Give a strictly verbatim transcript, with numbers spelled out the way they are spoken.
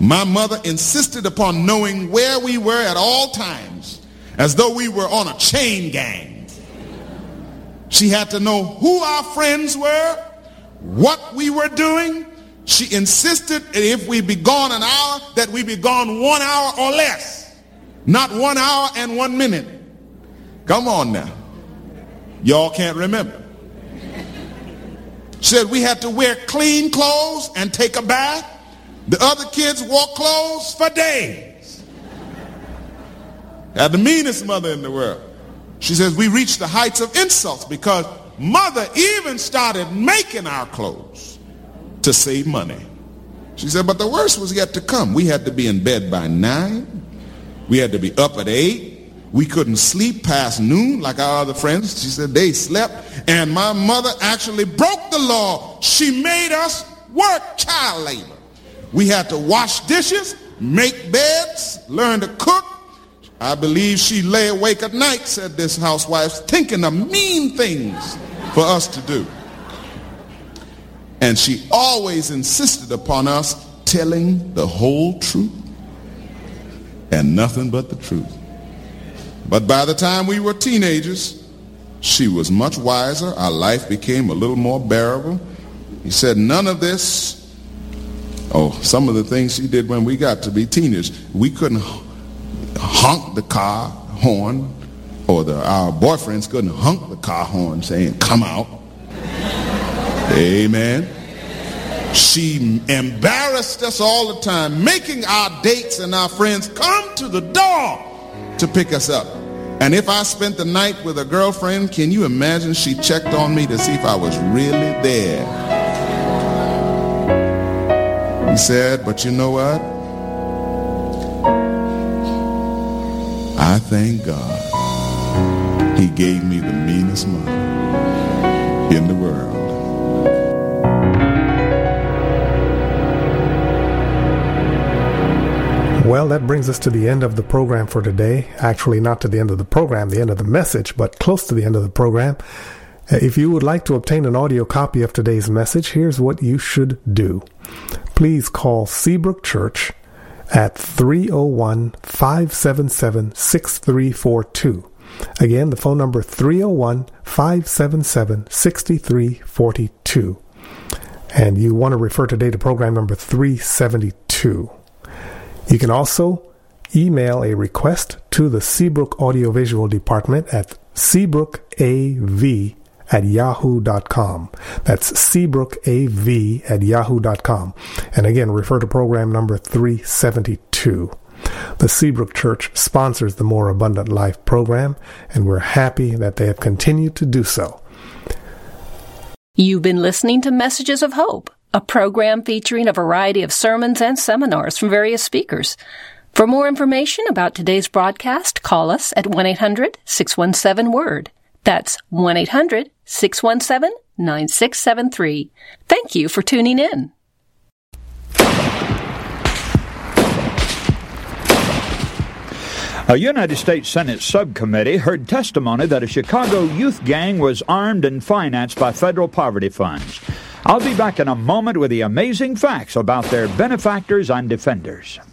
My mother insisted upon knowing where we were at all times, as though we were on a chain gang. She had to know who our friends were, what we were doing. She insisted that if we be gone an hour, that we be gone one hour or less, not one hour and one minute. Come on now. Y'all can't remember. She said we had to wear clean clothes and take a bath. The other kids wore clothes for days. Had the meanest mother in the world. She says we reached the heights of insults because mother even started making our clothes to save money. She said, but the worst was yet to come. We had to be in bed by nine. We had to be up at eight. We couldn't sleep past noon like our other friends. She said they slept. And my mother actually broke the law. She made us work child labor. We had to wash dishes, make beds, learn to cook. I believe she lay awake at night, said this housewife, thinking of mean things for us to do. And she always insisted upon us telling the whole truth and nothing but the truth. But by the time we were teenagers, she was much wiser. Our life became a little more bearable. He said none of this. Oh, some of the things she did when we got to be teenagers. We couldn't honk the car horn, or the, our boyfriends couldn't honk the car horn saying, come out. Amen. She embarrassed us all the time, making our dates and our friends come to the door to pick us up. And if I spent the night with a girlfriend, can you imagine she checked on me to see if I was really there? He said, but you know what? I thank God he gave me the meanest mother in the world. Well, that brings us to the end of the program for today. Actually, not to the end of the program, the end of the message, but close to the end of the program. If you would like to obtain an audio copy of today's message, here's what you should do. Please call Seabrook Church at three oh one, five seven seven, six three four two. Again, the phone number three oh one, five seven seven, six three four two. And you want to refer today to program number three seventy-two. You can also email a request to the Seabrook Audiovisual Department at seabrookav at yahoo dot com. That's seabrookav at yahoo dot com. And again, refer to program number three seventy-two. The Seabrook Church sponsors the More Abundant Life program, and we're happy that they have continued to do so. You've been listening to Messages of Hope, a program featuring a variety of sermons and seminars from various speakers. For more information about today's broadcast, call us at one eight hundred, six one seven, W O R D. That's one eight hundred, six one seven, nine six seven three. Thank you for tuning in. A United States Senate subcommittee heard testimony that a Chicago youth gang was armed and financed by federal poverty funds. I'll be back in a moment with the amazing facts about their benefactors and defenders.